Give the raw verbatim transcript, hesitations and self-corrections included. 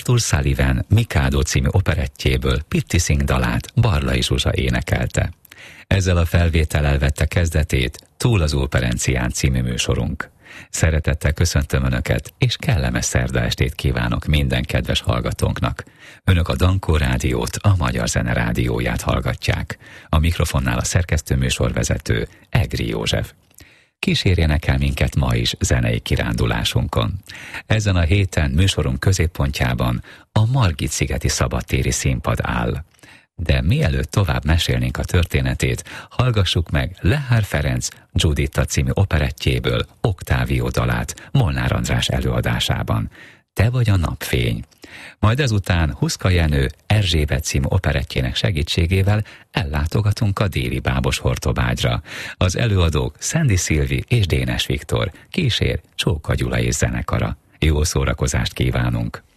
Arthur Sullivan Mikado című operettjéből Pitti Singh dalát Barlai Zsuzsa énekelte. Ezzel a felvétellel vette kezdetét Túl az Óperencián című műsorunk. Szeretettel köszöntöm Önöket, és kellemes szerda estét kívánok minden kedves hallgatónknak. Önök a Dankó Rádiót, a Magyar Zene Rádióját hallgatják. A mikrofonnál a szerkesztő műsorvezető Egri József. Kísérjenek el minket ma is zenei kirándulásunkon. Ezen a héten műsorunk középpontjában a Margit-szigeti szabadtéri színpad áll. De mielőtt tovább mesélnénk a történetét, hallgassuk meg Lehár Ferenc Giuditta című operettjéből Octavio dalát Molnár András előadásában. Te vagy a napfény. Majd ezután Huszka Jenő Erzsébet című operettjének segítségével ellátogatunk a déli Bábos Hortobágyra. Az előadók Szendi Szilvi és Dénes Viktor, kísér Csóka Gyula és zenekara. Jó szórakozást kívánunk!